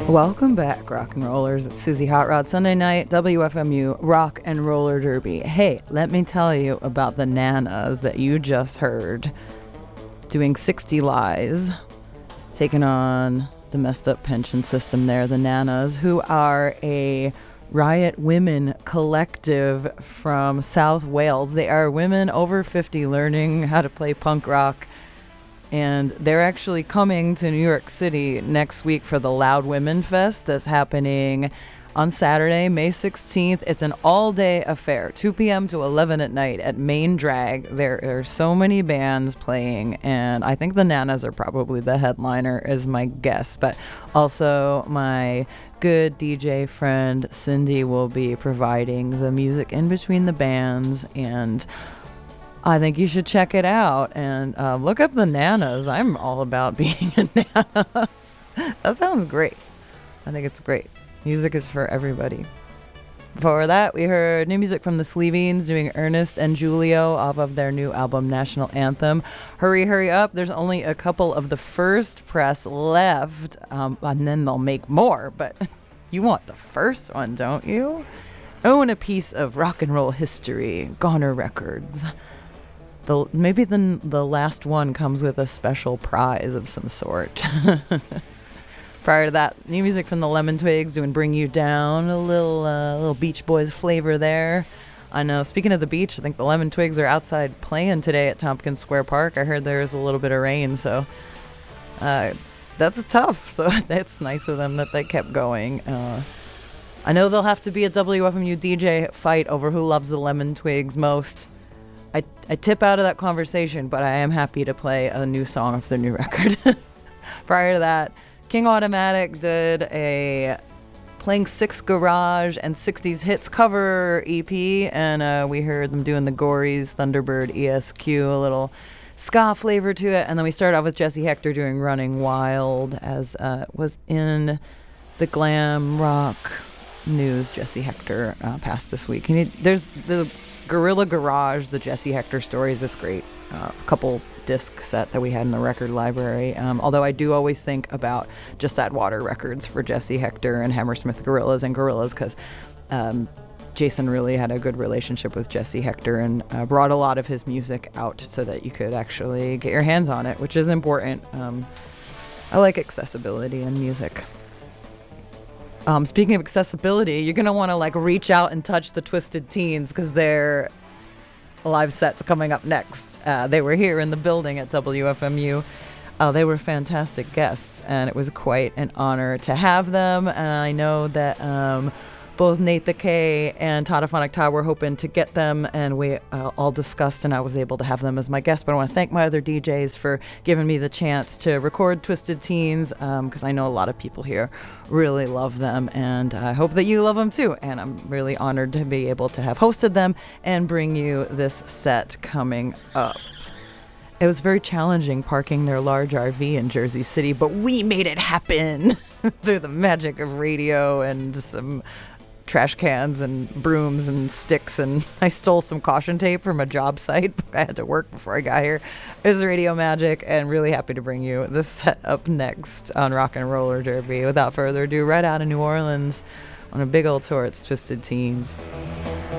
Welcome back, rock and rollers. It's Susie Hot Rod, Sunday night, WFMU Rock and Roller Derby. Hey, let me tell you about the Nanas that you just heard doing 60 Lies, taking on the messed up pension system there. The Nanas, who are a riot women collective from South Wales. They are women over 50 learning how to play punk rock. And they're actually coming to New York City next week for the Loud Women Fest that's happening on Saturday, May 16th. It's an all-day affair, 2 p.m. to 11 at night at Main Drag. There are so many bands playing, and I think the Nanas are probably the headliner is my guess. But also my good DJ friend Cindy will be providing the music in between the bands, and I think you should check it out and look up the Nanas. I'm all about being a Nana. That sounds great. I think it's great. Music is for everybody. Before that, we heard new music from the Sleevines doing Ernest and Julio off of their new album, National Anthem. Hurry, hurry up. There's only a couple of the first press left, and then they'll make more. But you want the first one, don't you? Own a piece of rock and roll history. Goner Records. Maybe the last one comes with a special prize of some sort. Prior to that, new music from the Lemon Twigs doing Bring You Down, a little Beach Boys flavor there. I know, speaking of the beach, I think the Lemon Twigs are outside playing today at Tompkins Square Park. I heard there's a little bit of rain, so that's tough. So that's nice of them that they kept going. I know there'll have to be a WFMU DJ fight over who loves the Lemon Twigs most. I tip out of that conversation, but I am happy to play a new song off their new record. Prior to that, King Automatic did a Playing Six Garage and 60s Hits cover EP, and we heard them doing the Gories, Thunderbird, ESQ, a little ska flavor to it. And then we started off with Jesse Hector doing Running Wild, as was in the glam rock news. Jesse Hector passed this week. There's the Gorilla Garage, the Jesse Hector stories, is great. A couple disc set that we had in the record library. Although I do always think about Just Add Water records for Jesse Hector and Hammersmith Gorillas and Gorillas, because Jason really had a good relationship with Jesse Hector and brought a lot of his music out so that you could actually get your hands on it, which is important. I like accessibility in music. Speaking of accessibility, you're going to want to reach out and touch the Twisted Teens, because their live set's coming up next. They were here in the building at WFMU. They were fantastic guests, and it was quite an honor to have them. And I know that both Nate the K and Todophonic Todd were hoping to get them, and we all discussed, and I was able to have them as my guest. But I want to thank my other DJs for giving me the chance to record Twisted Teens, because I know a lot of people here really love them, and I hope that you love them too. And I'm really honored to be able to have hosted them and bring you this set coming up. It was very challenging parking their large RV in Jersey City, but we made it happen through the magic of radio and some trash cans and brooms and sticks, and I stole some caution tape from a job site. I had to work before I got here. It was radio magic, and really happy to bring you this set up next on Rock and Roller Derby. Without further ado, right out of New Orleans on a big old tour, it's Twisted Teens.